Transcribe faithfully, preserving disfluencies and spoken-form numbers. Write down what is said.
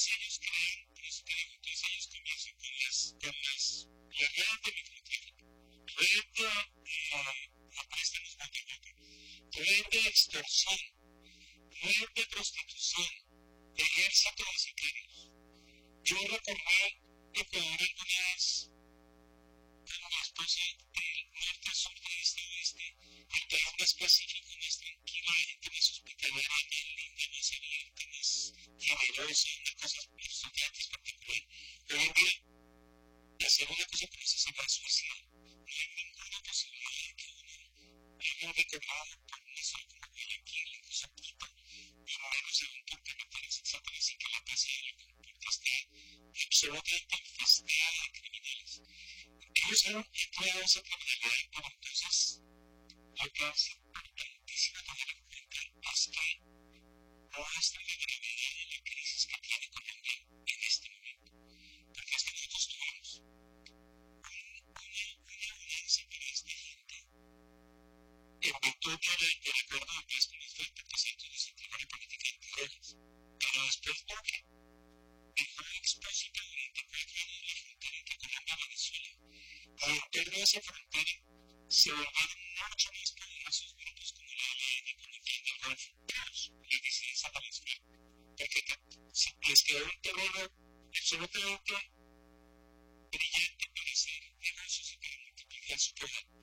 entonces ellos crean, por eso te digo, entonces ellos comienzan con las, con las, la red de microtráfico, red de eh, préstamos gota a gota, red de extorsión, red de prostitución, ejército de sicarios. Yo recorrí Ecuador alguna vez con mi esposa del norte a sur, de este a oeste, el país más pacífico, más tranquilo, la gente más hospitalaria, más linda, más abierta, más generosa, una cosa absolutamente espectacular. Hoy en día, hacer una cosa como esa se va a suicidar. No hay ninguna posibilidad de que uno haga un recorrido por una zona como Guayaquil, incluso Quito, y menos aún por carreteras, etcétera, así que la plaza de la Compuerta está absolutamente infestada de criminales. Ellos han empleado esa criminalidad, pero entonces lo que es importantísimo tener en cuenta es que muestra la gravedad de la crisis que tiene Colombia en este momento. Porque es que nosotros tuvimos un, una, una alianza para esta gente en virtud del acuerdo de paz con Israel, porque se desactivó la política de drogas. Pero después Duque dejó explícita durante cuatro años la frontera entre Colombia y Venezuela. Y en torno a esa frontera se volvieron mucho más poderosos grupos como la L N, como el Clan del Golfo, todos les deciden desaparecer, porque les quedó un terreno absolutamente brillante para hacer negocios y para multiplicar su poder.